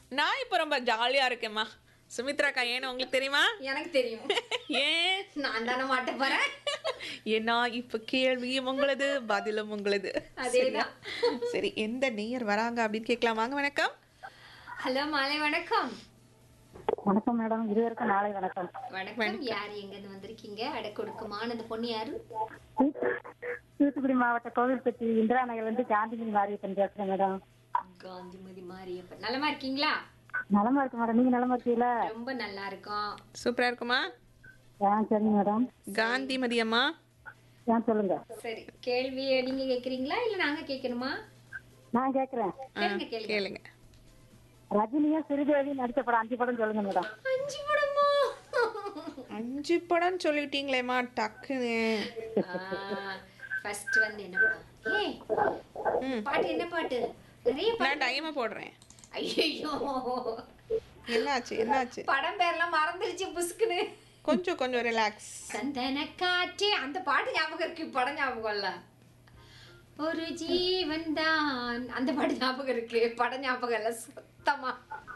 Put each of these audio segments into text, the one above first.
நான் இப்ப ரொம்ப ஜாலியா இருக்கேம்மா. சுமித்ராக்கா ஏன்னு உங்களுக்கு தெரியுமா? எனக்கு தெரியும். ஏன்? நான் தானே மாட்ட போறேன். ஏன்னா இப்ப கேள்வியும் உங்களது, பதிலும் உங்களது. சரியா? அதேதான். சரி, எந்த நேயர் வராங்க அப்படின்னு கேட்கலாம். வாங்க, வணக்கம். ஹலோ, மாலை வணக்கம். வணக்கம் மேடம், இருவருக்கும் நாளை வணக்கம். வணக்கம். யார் எங்க இருந்து வந்திருக்கீங்க? அட கொடுக்குமான அந்த பொண்ணு யாரு? தூத்துக்குடி மாவட்ட கோவில்பட்டி இந்திரா நகர்லேருந்து காந்திமதி மாரியப்பன் பேசுறேன் மேடம். காந்திமதி மாரியப்பன். நலமா இருக்கீங்களா? நலமா இருக்கு மேடம், நீங்க நலமா இருக்கீங்களா? ரொம்ப நல்லா இருக்கோம். சூப்பரா இருக்குமா? சரிங்க மேடம். காந்திமதி அம்மா, சொல்லுங்க. சரி, கேள்வி நீங்க கேக்குறீங்களா இல்ல நாங்க கேட்கணுமா? நான் கேக்குறேன். கேளுங்க கேளுங்க. கேளுங்க. ரஜினியும் ஸ்ரீதேவி நடிச்ச படம் 5 படம் சொல்லுங்க மேடம். 5 படமா? 5 படம் சொல்லிட்டீங்களேம்மா டக்குன்னு. ஃபர்ஸ்ட் வந்து என்ன படம்? பாட்டு என்ன பாட்டு? நிறைய நான் பாட்டு. டைமை போடுறேன். ஐயோ, என்னாச்சு என்னாச்சு? படம் பேர்லாம் மறந்துருச்சு புஸ்குன்னு. கொஞ்சம் கொஞ்சம் ரிலாக்ஸ். சந்தன காற்றே, அந்த பாட்டு ஞாபகம் இருக்கு, படம் ஞாபகம் இல்ல. ஒரு ஜீவன் தான், அந்த பாட்டு ஞாபகம் இருக்கு, படம் ஞாபகம் இல்ல சுத்தமா.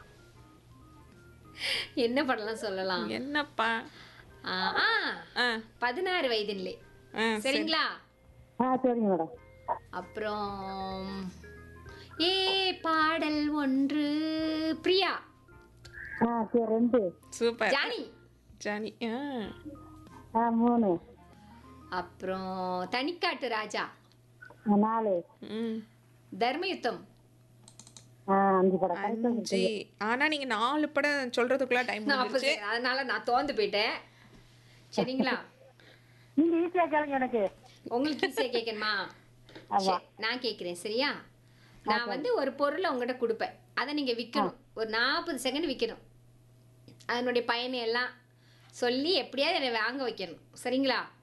என்ன படம்லாம் சொல்லலாம்? என்னப்பா? 16 வயதினிலே. சரிங்களா? சரிங்க மேடம். அப்புறம் பாடல் ஒன்று பிரியா. சரி, 2. சூப்பர். ஜானி. ஜானி. 3. அப்புறம் தனிக்காட்டு ராஜா. 4. தர்மயுத்தம். 5 படம். 5. ஆனா நீங்க 4 படம் சொல்றதுக்குள்ள டைம் முடிஞ்சிருச்சு. அதனால நான் தோந்து போயிட்டேன். சரிங்களா? நீங்க ஈஸியா கேளுங்க எனக்கு. உங்களுக்கு ஈஸியா கேட்கணுமா? சரி, நான் கேட்கிறேன். சரியா? நான் வந்து ஒரு பொருளை உங்ககிட்ட கொடுப்பேன், அதை நீங்க விற்கணும். ஒரு 40 செகண்ட் விற்கணும். அதனுடைய பயனை எல்லாம் சொல்லி எப்படியாவது என்னை வாங்க வைக்கணும். சரிங்களா?